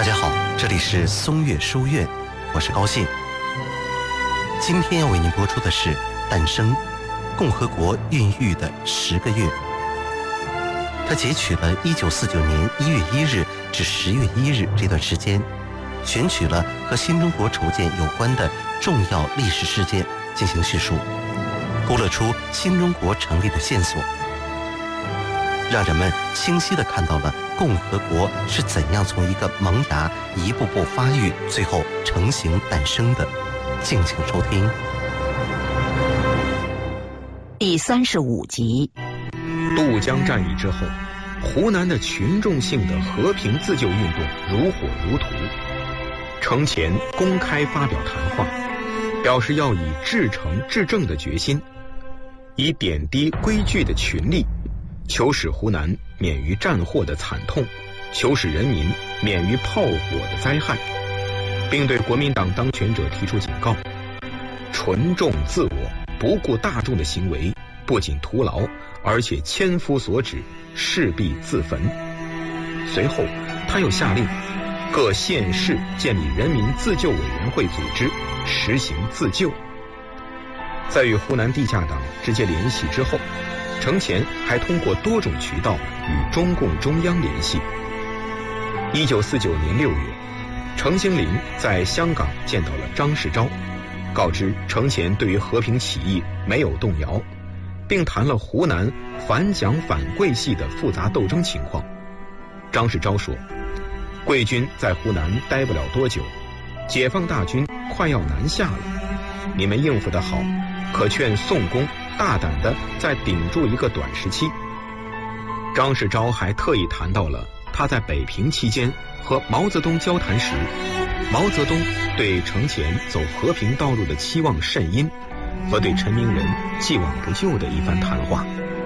大家好，这里是松月书院，我是高兴。今天要为您播出的是《诞生：共和国孕育的10个月》。他截取了1949年1月1日至10月1日这段时间，选取了和新中国筹建有关的重要历史事件进行叙述，勾勒出新中国成立的线索，让人们清晰地看到了共和国是怎样从一个萌芽一步步发育，最后成型诞生的。敬请收听第35集。 渡江战役之后，湖南的群众性的和平自救运动如火如荼。程潜公开发表谈话，表示要以至诚至正的决心，以点滴规矩的群力，求使湖南免于战祸的惨痛，求使人民免于炮火的灾害，并对国民党当权者提出警告：纯重自我、不顾大众的行为，不仅徒劳，而且千夫所指，势必自焚。随后他又下令各县市建立人民自救委员会组织，实行自救。在与湖南地下党直接联系之后，程潜还通过多种渠道与中共中央联系。1949年6月，程兴林在香港见到了张世钊，告知程潜对于和平起义没有动摇，并谈了湖南反蒋反桂系的复杂斗争情况。张世钊说，桂军在湖南待不了多久，解放大军快要南下了，你们应付得好，可劝宋公大胆地再顶住一个短时期。张世钊还特意谈到了他在北平期间和毛泽东交谈时，毛泽东对程潜走和平道路的期望甚殷，和对陈明仁既往不咎的一番谈话。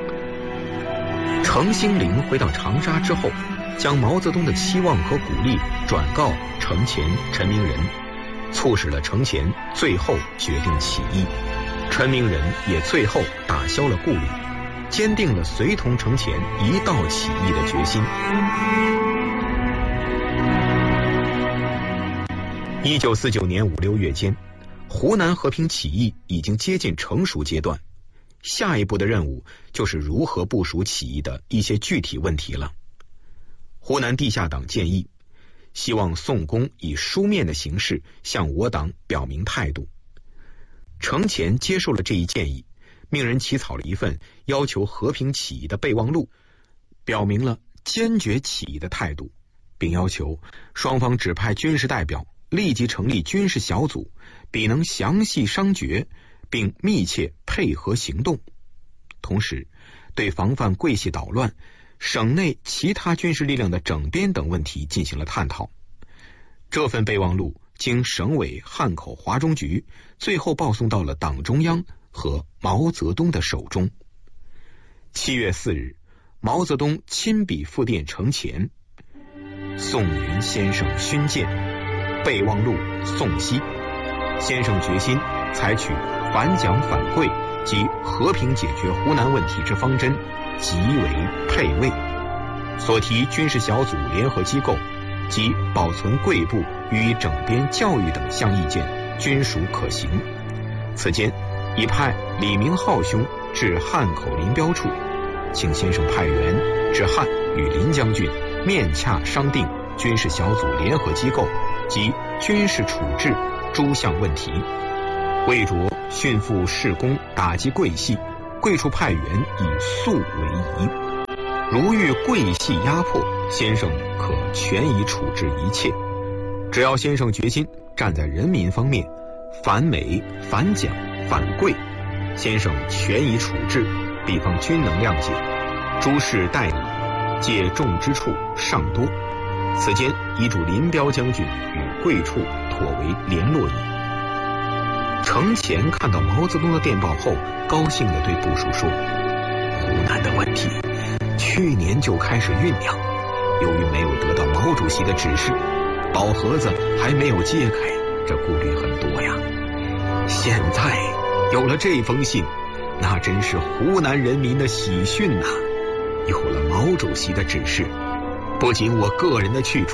程兴林回到长沙之后，将毛泽东的期望和鼓励转告程潜、陈明仁，促使了程潜最后决定起义。陈明仁也最后打消了顾虑，坚定了随同程潜一道起义的决心。1949年5、6月间，湖南和平起义已经接近成熟阶段，下一步的任务就是如何部署起义的一些具体问题了。湖南地下党建议，希望宋公以书面的形式向我党表明态度。程潜接受了这一建议，命人起草了一份要求和平起义的备忘录，表明了坚决起义的态度，并要求双方指派军事代表立即成立军事小组，必能详细商决，并密切配合行动。同时，对防范桂系捣乱、省内其他军事力量的整编等问题进行了探讨。这份备忘录经省委汉口华中局最后报送到了党中央和毛泽东的手中。7月4日，毛泽东亲笔复电程潜：宋云先生勋鉴，备忘录宋悉。先生决心采取反蒋反桂及和平解决湖南问题之方针，极为配位。所提军事小组联合机构及保存贵部予以整编教育等项意见均属可行。此间已派李明浩兄至汉口林标处，请先生派员至汉与林将军面洽商定军事小组联合机构及军事处置诸项问题，为着迅复事功打击桂系，贵处派员以肃为宜。如遇桂系压迫，先生可全以处置一切。只要先生决心站在人民方面，反美、反蒋、反桂，先生全以处置，必方均能谅解。诸事待理，借重之处尚多。此间遗嘱林彪将军与贵处妥为联络矣。程潜看到毛泽东的电报后，高兴地对部属说：湖南的问题去年就开始酝酿，由于没有得到毛主席的指示，宝盒子还没有揭开，这顾虑很多呀。现在有了这封信，那真是湖南人民的喜讯呐！有了毛主席的指示，不仅我个人的去处，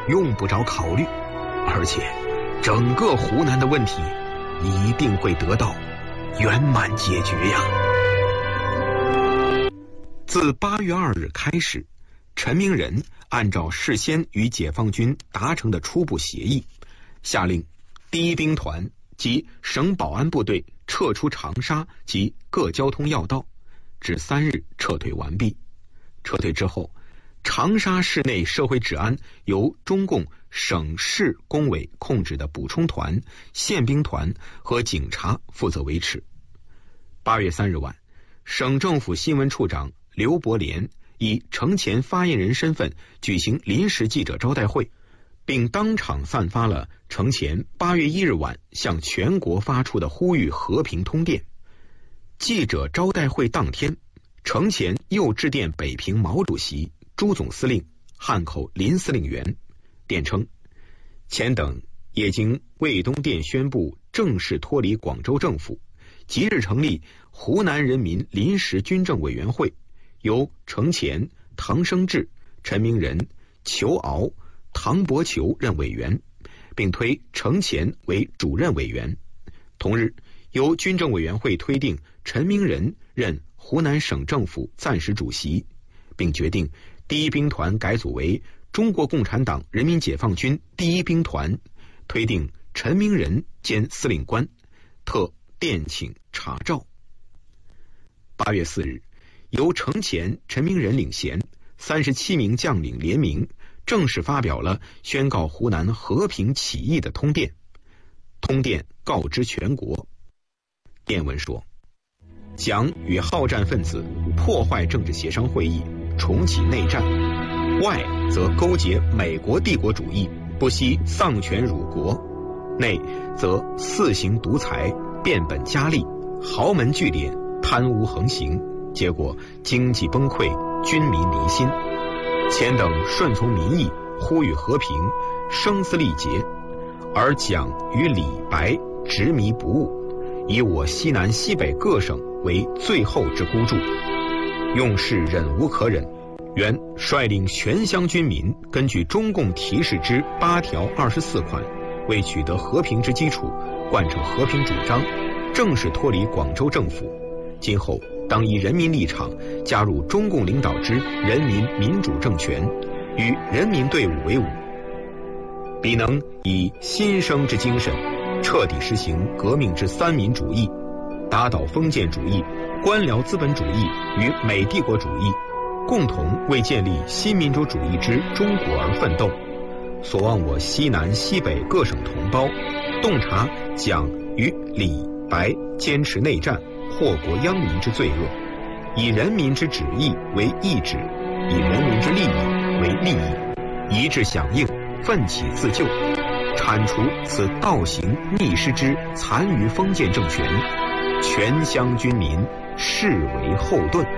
用不着考虑，而且整个湖南的问题一定会得到圆满解决呀。自8月2日开始，陈明仁按照事先与解放军达成的初步协议，下令第一兵团及省保安部队撤出长沙及各交通要道，至3日撤退完毕。撤退之后，长沙市内社会治安由中共省市工委控制的补充团、宪兵团和警察负责维持。8月3日晚，省政府新闻处长刘伯联以程前发言人身份举行临时记者招待会，并当场散发了程前8月1日晚向全国发出的呼吁和平通电。记者招待会当天，程前又致电北平毛主席、朱总司令、汉口林司令员，电称前等也经魏东电宣布正式脱离广州政府，即日成立湖南人民临时军政委员会，由程前、唐生智、陈明仁、裘骜、唐伯求任委员，并推程前为主任委员。同日，由军政委员会推定陈明仁任湖南省政府暂时主席，并决定第一兵团改组为中国共产党人民解放军第一兵团，推定陈明仁兼司令官，特电请查诏。8月4日，由程前、陈明仁领衔37名将领联名正式发表了宣告湖南和平起义的通电。通电告知全国，电文说：将与好战分子破坏政治协商会议，重启内战；外则勾结美国帝国主义，不惜丧权辱国；内则肆行独裁，变本加厉，豪门聚敛，贪污横行，结果经济崩溃，军民离心。前等顺从民意，呼吁和平，声嘶力竭；而蒋与李白执迷不悟，以我西南西北各省为最后之孤注，用事忍无可忍，原率领全乡军民，根据中共提示之8条24款，为取得和平之基础，贯彻和平主张，正式脱离广州政府。今后当以人民立场加入中共领导之人民民主政权，与人民队伍为伍，彼能以新生之精神，彻底实行革命之三民主义，打倒封建主义、官僚资本主义与美帝国主义，共同为建立新民主主义之中国而奋斗。所望我西南西北各省同胞，洞察蒋与李白坚持内战、祸国殃民之罪恶，以人民之旨意为意志，以人民之利益为利益，一致响应，奋起自救，铲除此倒行逆施之残余封建政权，全乡军民视为后盾。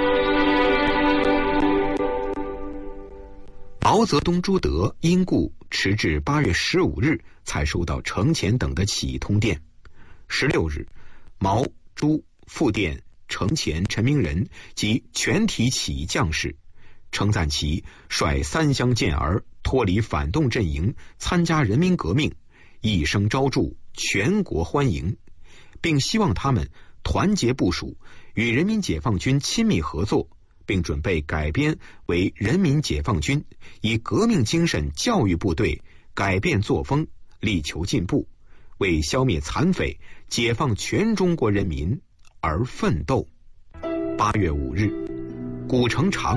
毛泽东、朱德因故迟至8月15日才收到程前等的起义通电。16日，毛、朱复电程前、陈明仁及全体起义将士，称赞其率3乡健儿脱离反动阵营，参加人民革命，一声招祝，全国欢迎，并希望他们团结部署，与人民解放军亲密合作，并准备改编为人民解放军，以革命精神教育部队，改变作风，力求进步，为消灭残匪、解放全中国人民而奋斗。8月5日，古城长